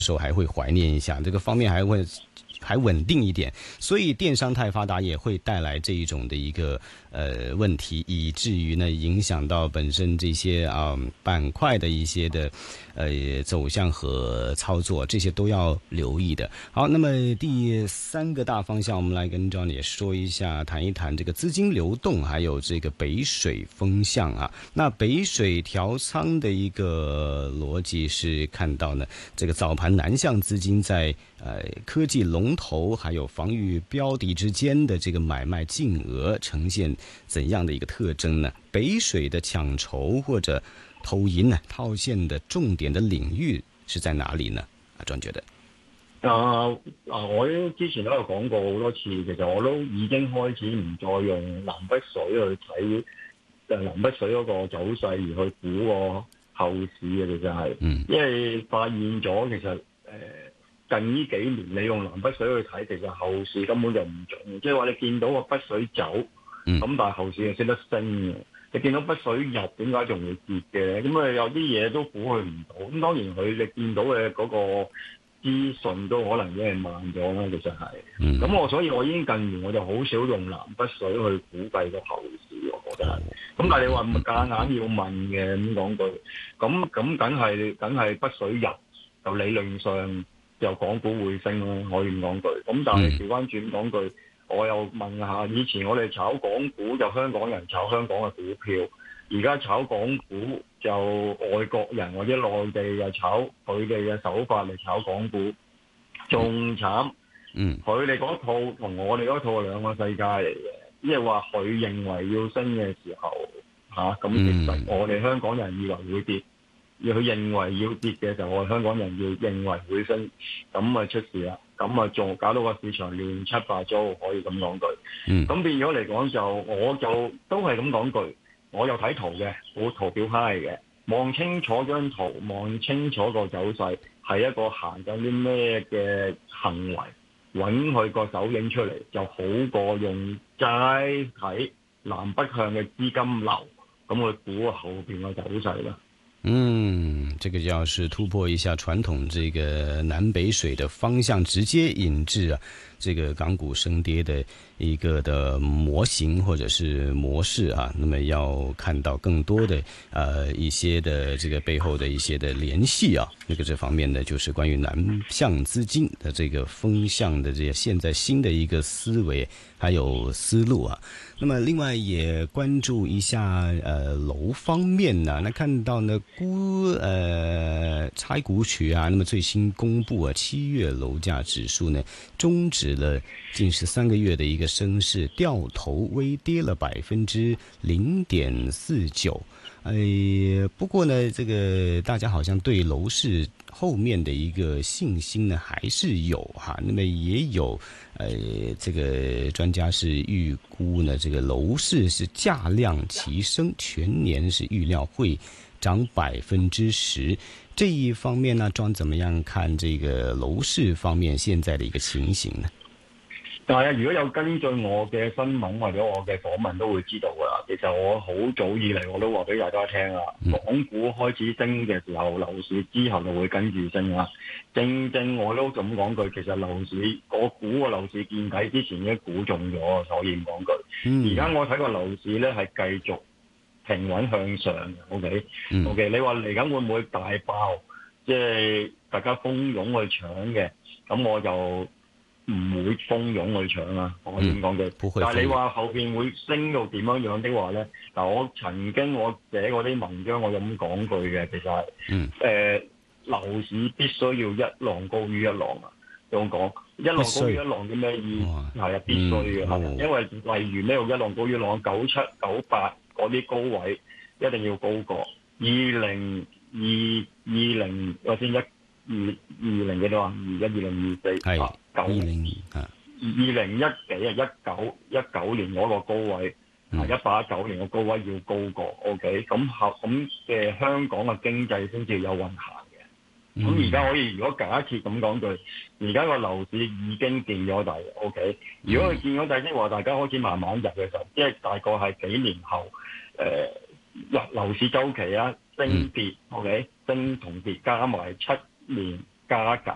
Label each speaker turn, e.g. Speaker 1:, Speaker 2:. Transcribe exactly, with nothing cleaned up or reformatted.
Speaker 1: 时候还会怀念一下，这个方面还会还稳定一点，所以电商太发达也会带来这一种的一个呃问题，以至于呢影响到本身这些啊、呃、板块的一些的呃走向和操作，这些都要留意的。好，那么第三个大方向，我们来跟 John 也说一下，谈一谈这个资金流动，还有这个北水风向啊。那北水调仓的一个逻辑是看到呢，这个早盘南向资金在呃科技龙头还有防御标的之间的这个买卖净额呈现怎样的一个特征呢？北水的抢筹或者投银呢套现的重点的领域是在哪里呢？啊，庄觉得。
Speaker 2: 啊啊！我之前都有講過好多次，其實我都已經開始唔再用南北水去睇誒南北水嗰個走勢而去估個後市嘅，其實係，嗯，因為發現咗其實誒、呃、近呢幾年你用南北水去睇，其實後市根本就唔準，即係話你見到個北水走，咁、嗯、但係後市係識得升嘅。你見到北水入，點解仲會跌嘅？咁啊有啲嘢都估佢唔到。咁當然佢你見到嘅嗰、那個資訊都可能已經係慢咗啦，其實係。咁、嗯、我所以我已經近年我就好少用南北水去估計個後市，我覺得係。咁但係你話夾硬要問嘅咁講句，咁咁梗係梗係北水入，就理論上就港股會升咯，可以咁講句。咁但係調翻轉講句，我又問下，以前我哋炒港股就香港人炒香港嘅股票。而家炒港股就外國人或者內地又炒佢哋嘅手法嚟炒港股，仲慘。嗯，佢哋嗰套同我哋嗰套係兩個世界嚟嘅，即係話佢認為要升嘅時候嚇，咁、啊、其實我哋香港人以為會跌，而佢認為要跌嘅時候，我哋香港人要認為會升，咁啊出事啦，咁啊仲搞到個市場亂七八糟，可以咁講句。嗯，咁變咗嚟講就我就都係咁講句。我又睇圖嘅，好圖表派嘅，望清楚張圖，望清楚個走勢，係一個行緊啲咩嘅行為，揾佢個手影出嚟，就好過用齋睇南北向嘅資金流，咁去估後邊嘅走勢啦。
Speaker 1: 嗯，这个要是突破一下传统这个南北水的方向，直接引致啊这个港股升跌的一个的模型或者是模式啊，那么要看到更多的呃一些的这个背后的一些的联系啊，那个这方面呢就是关于南向资金的这个风向的这些现在新的一个思维还有思路啊。那么另外也关注一下呃楼方面呢，那看到呢估呃差估局啊，那么最新公布啊七月楼价指数呢终止了近十三个月的一个升势，掉头微跌了百分之零点四九。哎，不过呢，这个大家好像对楼市后面的一个信心呢还是有哈，那么也有呃这个专家是预估呢，这个楼市是价量齐升，全年是预料会涨百分之十。这一方面呢，庄怎么样看这个楼市方面现在的一个情形呢？
Speaker 2: 但係如果有跟進我嘅新聞或者我嘅訪問都會知道㗎啦。其實我好早以嚟我都話俾大家聽啦，港股開始升嘅時候，樓市之後就會跟住升啦。正正我都咁講句，其實樓市我估個樓市見底之前已經估中咗，所以唔講句。而家我睇個樓市咧係繼續平穩向上嘅。OK，OK，、okay? okay, 你話嚟緊會唔會大爆？即係大家蜂擁去搶嘅，咁我就唔會蜂擁去搶啦，我點講嘅？但係你話後邊會升到點樣樣的話咧，嗱，我曾經我寫嗰啲文章，我有咁講句嘅，其實係誒、嗯呃、樓市必須要一浪高於一浪啊，咁講一浪高於一浪嘅咩意義？係啊，必須嘅，嗯、因為例如呢個一浪高於一浪，九七九八嗰啲高位一定要高過二零二二零或者一二二零幾多啊？二一二零二四係。九零啊，二零一幾啊，一九一九年嗰個高位，啊一八一九年嘅高位要高過 ，OK， 咁合咁嘅香港嘅經濟先至有運行嘅。咁而家可以，如果假設咁講句，而家個樓市已經見咗底 ，OK， 如果佢見咗底，即係話大家開始慢慢入嘅時候，即係大概係幾年後，誒、呃、樓市週期啊，升跌 ，OK， 升同跌加埋七年加減